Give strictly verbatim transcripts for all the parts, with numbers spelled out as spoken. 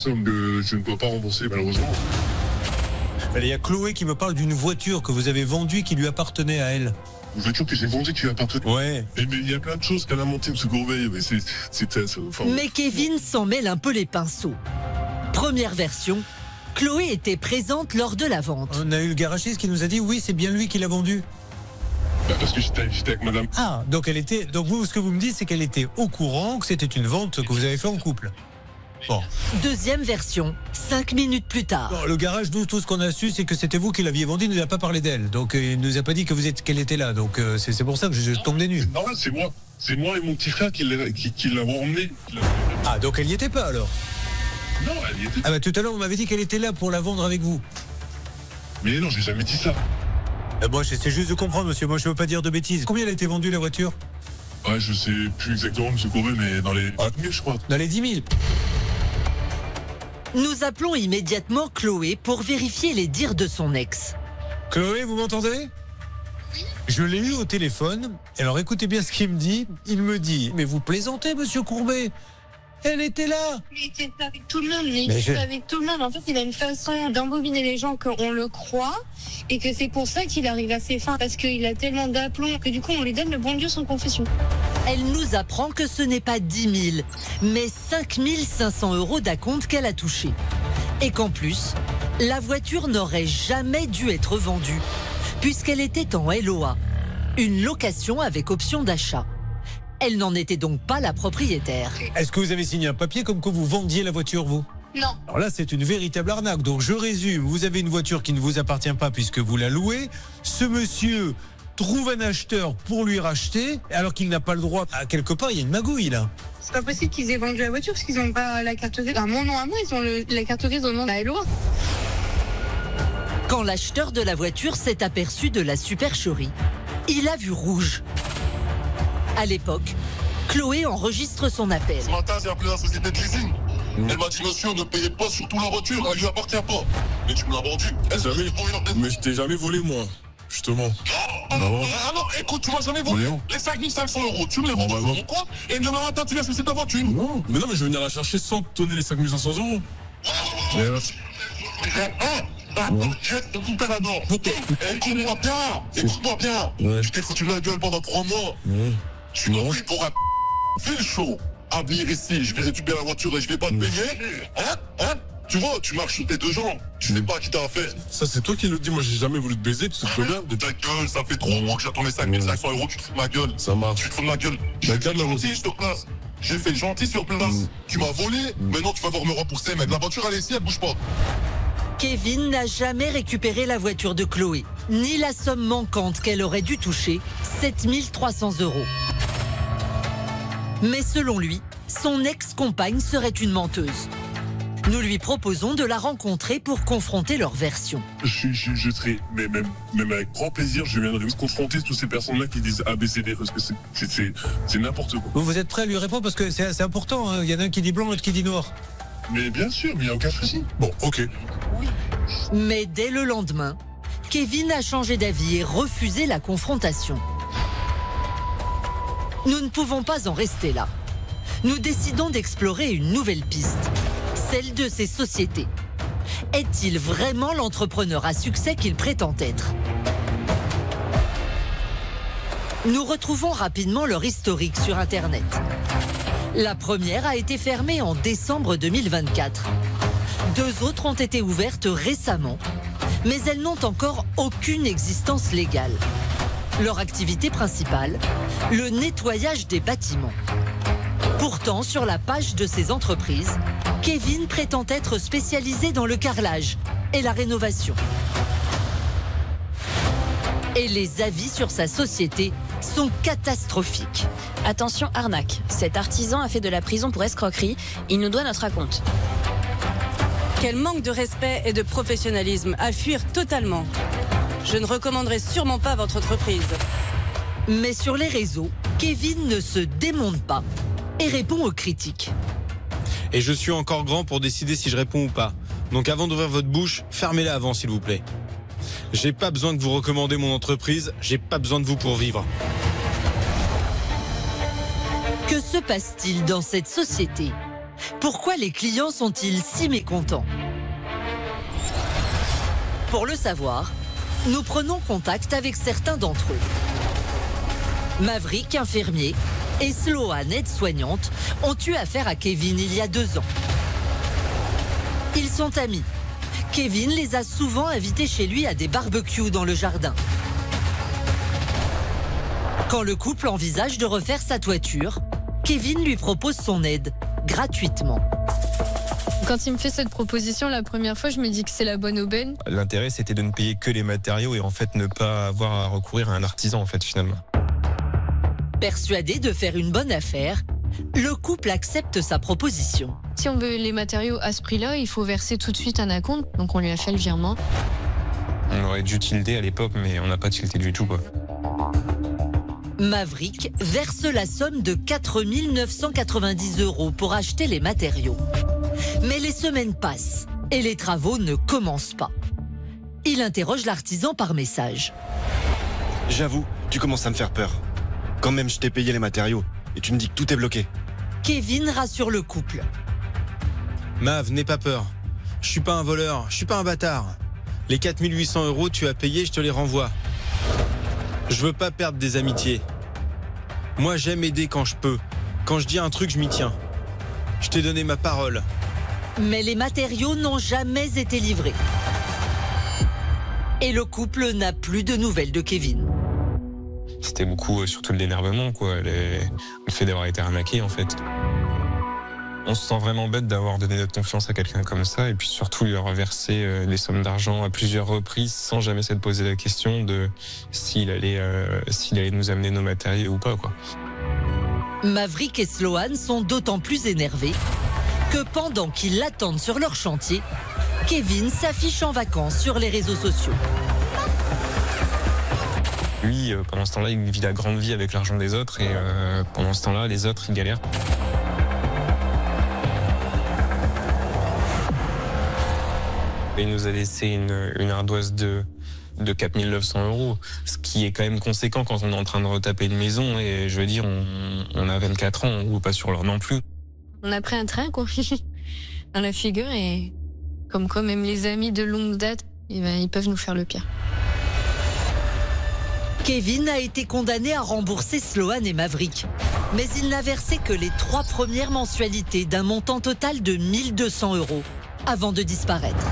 Somme que je ne peux pas rembourser malheureusement. Il y a Chloé qui me parle d'une voiture que vous avez vendue qui lui appartenait à elle. Une voiture que j'ai vendue qui lui appartenait. Ouais. Et mais il y a plein de choses qu'elle a montées, M. Courbet. Mais c'est, c'est, c'est, enfin... Mais Kevin s'en mêle un peu les pinceaux. Première version, Chloé était présente lors de la vente. On a eu le garagiste qui nous a dit oui, c'est bien lui qui l'a vendu. Bah parce que j'étais, j'étais avec madame. Ah, donc elle était. Donc vous, ce que vous me dites, c'est qu'elle était au courant que c'était une vente que vous avez fait en couple. Bon. Deuxième version, cinq minutes plus tard. Bon, le garage, nous, tout ce qu'on a su, c'est que c'était vous qui l'aviez vendu. Il ne nous a pas parlé d'elle. Donc, euh, il ne nous a pas dit que vous êtes, qu'elle était là. Donc, euh, c'est, c'est pour ça que je, je tombe des nues. Non, c'est moi. C'est moi et mon petit frère qui, l'a, qui, qui l'avons emmené. Ah, donc elle n'y était pas alors? Non, elle y était. Ah, bah tout à l'heure, vous m'avez dit qu'elle était là pour la vendre avec vous. Mais non, j'ai jamais dit ça. Euh, moi, j'essaie juste de comprendre, monsieur. Moi, je ne veux pas dire de bêtises. Combien elle a été vendue, la voiture? Ouais, je sais plus exactement, M. Courbet, mais dans les vingt mille, je crois. Dans les dix mille. Nous appelons immédiatement Chloé pour vérifier les dires de son ex. Chloé, vous m'entendez? Je l'ai eu au téléphone. Alors écoutez bien ce qu'il me dit. Il me dit, mais vous plaisantez, monsieur Courbet? Elle était là. Il était avec tout le monde, mais, Mais il je- était avec tout le monde. En fait, il a une façon d'embobiner les gens qu'on le croit et que c'est pour ça qu'il arrive à ses fins. Parce qu'il a tellement d'aplomb que du coup, on lui donne le bon Dieu sans confession. Elle nous apprend que ce n'est pas dix mille, mais cinq mille cinq cents euros d'acompte qu'elle a touché. Et qu'en plus, la voiture n'aurait jamais dû être vendue, puisqu'elle était en L O A, une location avec option d'achat. Elle n'en était donc pas la propriétaire. Est-ce que vous avez signé un papier comme quoi vous vendiez la voiture, vous? Non. Alors là, c'est une véritable arnaque. Donc je résume, vous avez une voiture qui ne vous appartient pas puisque vous la louez. Ce monsieur trouve un acheteur pour lui racheter, alors qu'il n'a pas le droit. À quelque part, il y a une magouille là. C'est pas possible qu'ils aient vendu la voiture parce qu'ils n'ont pas la carte grise. À mon nom à moi, ils ont le- la carte grise au nom de la L O A. Quand l'acheteur de la voiture s'est aperçu de la supercherie, il a vu rouge. À l'époque, Chloé enregistre son appel. Ce matin, j'ai appelé la société de leasing. Elle m'a dit, monsieur, ne payez pas surtout la voiture, elle lui appartient pas. Mais tu me l'as vendue. Elle jamais Mais je t'ai jamais volé, moi, justement. Ah non, ah non, écoute, tu m'as jamais volé. Voyons. Les cinq mille cinq cents euros, tu me les On va rends voir. pourquoi? Et demain matin, tu viens chercher ta voiture. Non, mais non, mais je vais venir la chercher sans te donner les cinq mille cinq cents euros. Mais, euh, Ah, je vais te couper la dent. Écoute-moi bien, écoute-moi bien. Ouais. Je t'ai foutu la gueule pendant trois mois. ouais. Tu m'as pris pour un fil chaud à venir ici. Je vais récupérer la voiture et je vais pas te payer. Hein? Hein? Tu vois, tu marches sur tes deux jambes. Tu sais pas qui t'a affaire. Ça, c'est toi qui le dis. Moi, j'ai jamais voulu te baiser, tu sais très bien. Ta gueule, ça fait trois mois que j'attends les cinq mille cinq cents euros. Tu te fous de ma gueule. Ça marche. Tu te fous de ma gueule. Bah, J'ai fait garde la gentil sur place. J'ai fait gentil sur place. Mm. Tu m'as volé. Maintenant, tu vas voir me rembourser, mec. La voiture, elle est ici, elle bouge pas. Kevin n'a jamais récupéré la voiture de Chloé, ni la somme manquante qu'elle aurait dû toucher, sept mille trois cents euros. Mais selon lui, son ex-compagne serait une menteuse. Nous lui proposons de la rencontrer pour confronter leurs versions. Je, je, je serai, mais même, même avec grand plaisir, je viendrai vous confronter toutes ces personnes-là qui disent A B C D parce que c'est, c'est, c'est, c'est n'importe quoi. Vous, vous êtes prêt à lui répondre parce que c'est, c'est important. Hein. Il y en a un qui dit blanc, l'autre qui dit noir. Mais bien sûr, mais il n'y a aucun souci. Bon, ok. Mais dès le lendemain, Kevin a changé d'avis et refusé la confrontation. Nous ne pouvons pas en rester là. Nous décidons d'explorer une nouvelle piste, celle de ces sociétés. Est-il vraiment l'entrepreneur à succès qu'il prétend être? Nous retrouvons rapidement leur historique sur Internet. La première a été fermée en décembre deux mille vingt-quatre. Deux autres ont été ouvertes récemment, mais elles n'ont encore aucune existence légale. Leur activité principale, le nettoyage des bâtiments. Pourtant, sur la page de ces entreprises, Kevin prétend être spécialisé dans le carrelage et la rénovation. Et les avis sur sa société sont catastrophiques. Attention arnaque, cet artisan a fait de la prison pour escroquerie, il nous doit notre acompte. Quel manque de respect et de professionnalisme, à fuir totalement. Je ne recommanderais sûrement pas votre entreprise. Mais sur les réseaux, Kevin ne se démonte pas et répond aux critiques. Et je suis encore grand pour décider si je réponds ou pas. Donc avant d'ouvrir votre bouche, fermez-la avant s'il vous plaît. J'ai pas besoin de vous recommander mon entreprise, j'ai pas besoin de vous pour vivre. Que se passe-t-il dans cette société? Pourquoi les clients sont-ils si mécontents? Pour le savoir, nous prenons contact avec certains d'entre eux. Maverick, infirmier, et Sloane, aide-soignante, ont eu affaire à Kevin il y a deux ans. Ils sont amis. Kevin les a souvent invités chez lui à des barbecues dans le jardin. Quand le couple envisage de refaire sa toiture, Kevin lui propose son aide, gratuitement. Quand il me fait cette proposition la première fois, je me dis que c'est la bonne aubaine. L'intérêt, c'était de ne payer que les matériaux et en fait ne pas avoir à recourir à un artisan en fait finalement. Persuadé de faire une bonne affaire, le couple accepte sa proposition. Si on veut les matériaux à ce prix-là, il faut verser tout de suite un acompte. Donc on lui a fait le virement. On aurait dû tilter à l'époque, mais on n'a pas tilté du tout, quoi. Maverick verse la somme de quatre mille neuf cent quatre-vingt-dix euros pour acheter les matériaux. Mais les semaines passent et les travaux ne commencent pas. Il interroge l'artisan par message. J'avoue, tu commences à me faire peur. Quand même, je t'ai payé les matériaux et tu me dis que tout est bloqué. Kevin rassure le couple. Mav, n'aie pas peur. Je suis pas un voleur, je suis pas un bâtard. Les quatre mille huit cents euros, tu as payé, je te les renvoie. Je veux pas perdre des amitiés. Moi, j'aime aider quand je peux. Quand je dis un truc, je m'y tiens. Je t'ai donné ma parole. Mais les matériaux n'ont jamais été livrés. Et le couple n'a plus de nouvelles de Kevin. C'était beaucoup, euh, surtout de l'énervement, quoi. Les... Le fait d'avoir été arnaqué, en fait. On se sent vraiment bête d'avoir donné notre confiance à quelqu'un comme ça et puis surtout lui reverser euh, des sommes d'argent à plusieurs reprises sans jamais se poser la question de s'il allait, euh, s'il allait nous amener nos matériaux ou pas, quoi. Maverick et Sloane sont d'autant plus énervés que pendant qu'ils l'attendent sur leur chantier, Kevin s'affiche en vacances sur les réseaux sociaux. Lui, euh, pendant ce temps-là, il vit la grande vie avec l'argent des autres et euh, pendant ce temps-là, les autres, ils galèrent. Il nous a laissé une, une ardoise de, de quatre mille neuf cents euros, ce qui est quand même conséquent quand on est en train de retaper une maison. Et je veux dire, on, on a vingt-quatre ans, on roule pas sur l'or non plus. On a pris un train, quoi, dans la figure et comme quoi même les amis de longue date, eh ben, ils peuvent nous faire le pire. Kevin a été condamné à rembourser Sloane et Maverick. Mais il n'a versé que les trois premières mensualités d'un montant total de mille deux cents euros avant de disparaître.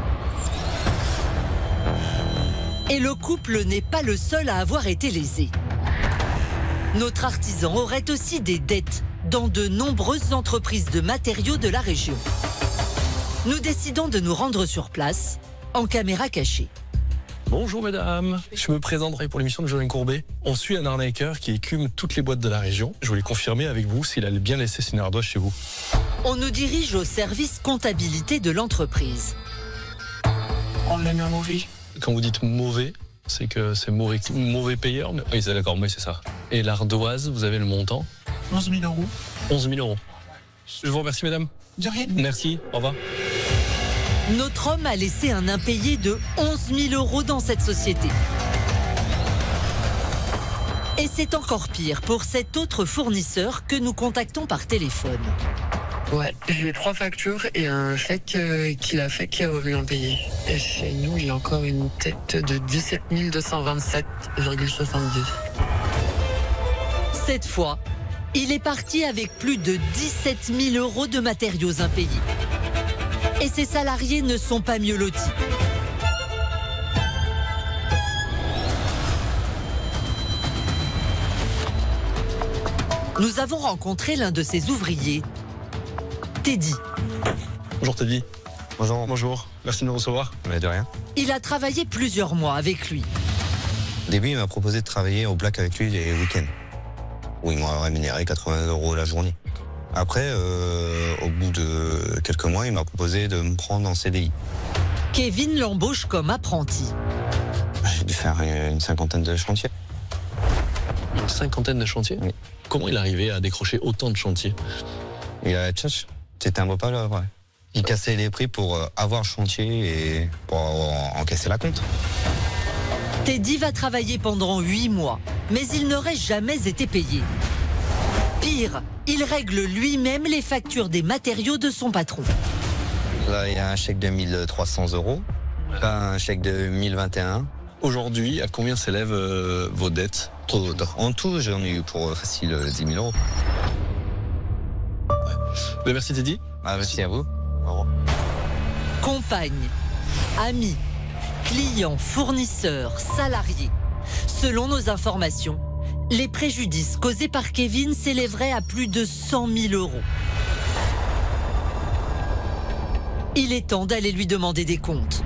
Et le couple n'est pas le seul à avoir été lésé. Notre artisan aurait aussi des dettes dans de nombreuses entreprises de matériaux de la région. Nous décidons de nous rendre sur place, en caméra cachée. Bonjour mesdames, je me présenterai pour l'émission de Jolene Courbet. On suit un arnaqueur qui écume toutes les boîtes de la région. Je voulais confirmer avec vous s'il allait bien laisser ses ardoises chez vous. On nous dirige au service comptabilité de l'entreprise. On l'a mis en mauvais. Quand vous dites mauvais, c'est que c'est mauvais, mauvais payeur. Oui, c'est d'accord, mais c'est ça. Et l'ardoise, vous avez le montant? onze mille euros. onze mille euros. Je vous remercie, mesdames. De rien. Merci, au revoir. Notre homme a laissé un impayé de onze mille euros dans cette société. Et c'est encore pire pour cet autre fournisseur que nous contactons par téléphone. Ouais, j'ai trois factures et un chèque euh, qu'il a fait qui est revenu impayé. Et chez nous, il y a encore une tête de dix-sept mille deux cent vingt-sept virgule soixante-dix. Cette fois, il est parti avec plus de dix-sept mille euros de matériaux impayés. Et ses salariés ne sont pas mieux lotis. Nous avons rencontré l'un de ses ouvriers, Teddy. Bonjour Teddy. Bonjour. Bonjour. Merci de nous recevoir. Mais de rien. Il a travaillé plusieurs mois avec lui. Au début, il m'a proposé de travailler au black avec lui les week-ends, où il m'a rémunéré quatre-vingts euros la journée. Après, euh, au bout de quelques mois, il m'a proposé de me prendre en C D I. Kevin l'embauche comme apprenti. J'ai dû faire une cinquantaine de chantiers. Une cinquantaine de chantiers? Oui. Comment il arrivait à décrocher autant de chantiers? Il a tchatch. C'était un beau pas là, ouais. Il cassait les prix pour avoir le chantier et pour encaisser la compte. Teddy va travailler pendant huit mois, mais il n'aurait jamais été payé. Pire, il règle lui-même les factures des matériaux de son patron. Là, il y a un chèque de mille trois cents euros, là, un chèque de mille vingt et un. Aujourd'hui, à combien s'élèvent euh, vos dettes? En tout, j'en ai eu pour euh, facile euh, dix mille euros. Ouais. Merci Teddy. Ah, merci à vous. Au revoir. Compagne, amis, clients, fournisseurs, salariés. Selon nos informations, les préjudices causés par Kevin s'élèveraient à plus de cent mille euros. Il est temps d'aller lui demander des comptes.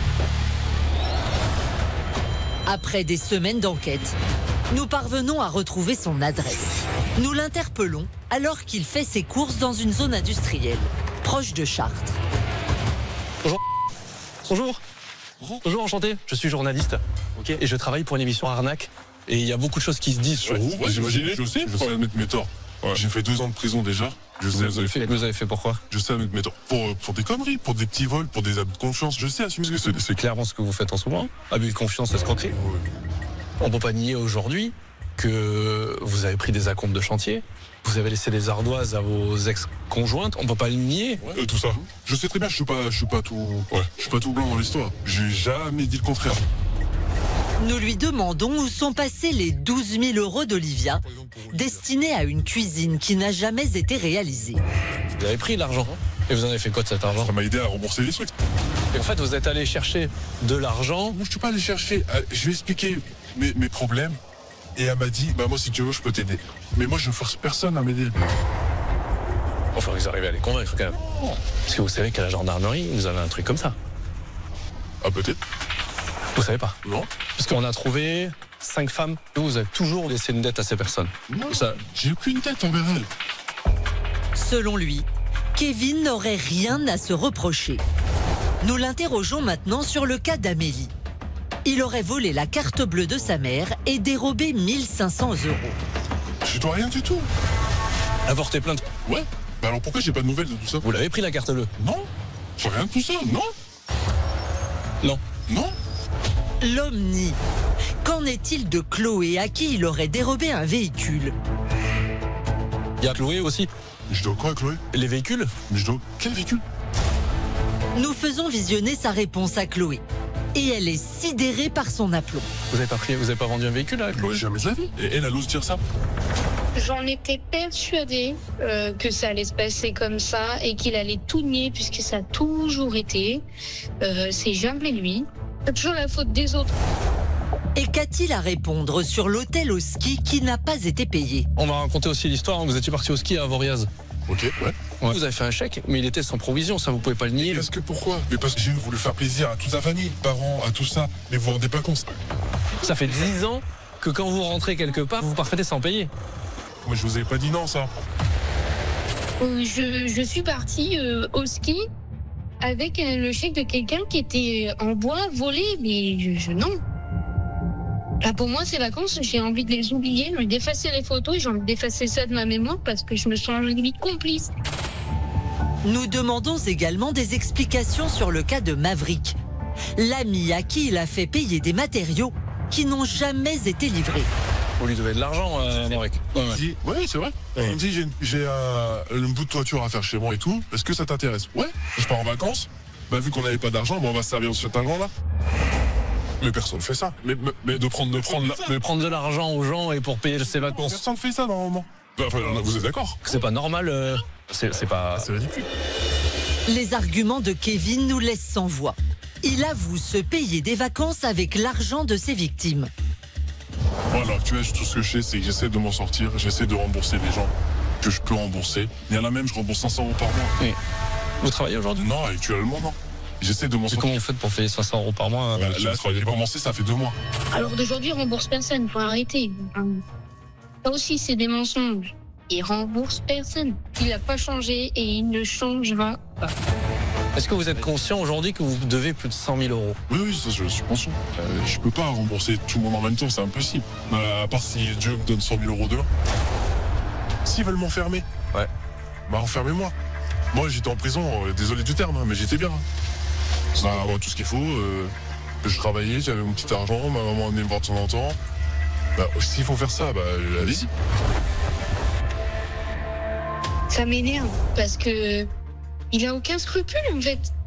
Après des semaines d'enquête, nous parvenons à retrouver son adresse. Nous l'interpellons alors qu'il fait ses courses dans une zone industrielle, proche de Chartres. Bonjour. Bonjour. Bonjour, enchanté. Je suis journaliste. Ok. Et je travaille pour une émission Arnaque. Et il y a beaucoup de choses qui se disent sur vous. Ouais, j'imagine, je sais, je sais admettre mes torts. Ouais. J'ai fait deux ans de prison déjà. Je sais, vous, avez fait, vous avez fait pourquoi? Je sais admettre mes torts. Pour, pour des conneries, pour des petits vols, pour des abus de confiance. Je sais assumer ce que c'est. C'est clairement ce que vous faites en ce moment. Abus de confiance, escroquerie. Ouais. On peut pas nier aujourd'hui que vous avez pris des acomptes de chantier. Vous avez laissé des ardoises à vos ex-conjointes. On peut pas le nier. Ouais, euh, tout ça. Je sais très bien, je suis pas, je suis pas tout, ouais, je suis pas tout blanc dans l'histoire. J'ai jamais dit le contraire. Nous lui demandons où sont passés les douze mille euros d'Olivia, destinés à une cuisine qui n'a jamais été réalisée. Vous avez pris l'argent et vous en avez fait quoi de cet argent? Ça m'a aidé à rembourser les trucs. Et en fait, vous êtes allé chercher de l'argent. Moi, je suis pas allé chercher. Je vais expliquer mes, mes problèmes. Et elle m'a dit, bah moi, si tu veux, je peux t'aider. Mais moi, je force personne à m'aider. Il faut que vous arriviez à les convaincre quand même. Parce que vous savez qu'à la gendarmerie, vous avez un truc comme ça. Ah, peut-être. Vous savez pas? Non. Parce qu'on a trouvé cinq femmes. Vous avez toujours laissé une dette à ces personnes. Non, ça, j'ai aucune dette envers elles. Selon lui, Kevin n'aurait rien à se reprocher. Nous l'interrogeons maintenant sur le cas d'Amélie. Il aurait volé la carte bleue de sa mère et dérobé mille cinq cents euros. Je dois rien du tout. A porté plainte? Ouais. Bah alors pourquoi j'ai pas de nouvelles de tout ça? Vous l'avez pris la carte bleue? Non. J'ai rien de tout ça, non. Non. Non. L'homme nie. Qu'en est-il de Chloé à qui il aurait dérobé un véhicule? Il y a Chloé aussi. Je dois quoi, Chloé? Les véhicules? Mais je dois... Quel véhicule? Nous faisons visionner sa réponse à Chloé. Et elle est sidérée par son aplomb. Vous avez pas pris, vous avez pas vendu un véhicule à Chloé? Jamais de la vie. Et elle, elle ose dire ça? J'en étais persuadée euh, que ça allait se passer comme ça et qu'il allait tout nier puisque ça a toujours été. Euh, c'est jamais lui. C'est toujours la faute des autres. Et qu'a-t-il à répondre sur l'hôtel au ski qui n'a pas été payé? On m'a raconté aussi l'histoire, vous étiez parti au ski à Avoriaz. Ok, ouais. Ouais. Vous avez fait un chèque, mais il était sans provision, ça vous pouvez pas le nier. Parce que pourquoi? Mais parce que j'ai voulu faire plaisir à toute sa famille, parents, à tout ça. Mais vous vous rendez pas compte. Ça fait dix ans que quand vous rentrez quelque part, vous partez sans payer. Moi, je vous avais pas dit non, ça. Euh, je, je suis partie euh, au ski avec euh, le chèque de quelqu'un qui était en bois volé, mais je, je non. Là, pour moi, ces vacances, j'ai envie de les oublier, j'ai envie d'effacer les photos et j'ai envie d'effacer ça de ma mémoire parce que je me sens limite complice. Nous demandons également des explications sur le cas de Maverick, l'ami à qui il a fait payer des matériaux qui n'ont jamais été livrés. Vous lui devez de l'argent, euh, Maverick. Ouais, ouais. Oui, c'est vrai. Il me dit, j'ai, j'ai euh, un bout de toiture à faire chez moi et tout. Est-ce que ça t'intéresse? Ouais. Je pars en vacances. Bah, vu qu'on n'avait pas d'argent, bah, on va se servir de cet argent-là. Mais personne fait ça. Mais, mais, mais de prendre, de prendre, mais prendre de l'argent aux gens et pour payer ses vacances. Personne fait ça normalement. Enfin, vous êtes d'accord? C'est pas normal. Euh, c'est, c'est pas. C'est ridicule. Les arguments de Kevin nous laissent sans voix. Il avoue se payer des vacances avec l'argent de ses victimes. Voilà, tu vois, tout ce que je sais, c'est que j'essaie de m'en sortir, j'essaie de rembourser les gens que je peux rembourser. Il y en a même, je rembourse cinq cents euros par mois. Oui. Vous travaillez aujourd'hui? Non, actuellement, non. J'essaie de m'en sortir. Comment vous faites pour payer cinq cents euros par mois? Bah, là, j'ai commencé, ça fait deux mois. Alors d'aujourd'hui, il rembourse personne, il faut arrêter. Ça aussi, c'est des mensonges. Il rembourse personne. Il n'a pas changé et il ne changera pas. Est-ce que vous êtes conscient aujourd'hui que vous devez plus de cent mille euros? Oui, oui, ça, je suis conscient. Euh, je peux pas rembourser tout le monde en même temps, c'est impossible. Euh, à part si Dieu me donne cent mille euros demain. S'ils veulent m'enfermer, ouais. Bah enfermez-moi. Moi, j'étais en prison, euh, désolé du terme, hein, mais j'étais bien. Hein. Bah, avoir tout ce qu'il faut. Euh, je travaillais, j'avais mon petit argent, ma maman venait me voir de temps en temps. Bah, s'il faut faire ça, bah, allez-y. ça m'énerve parce que il a aucun scrupule en fait.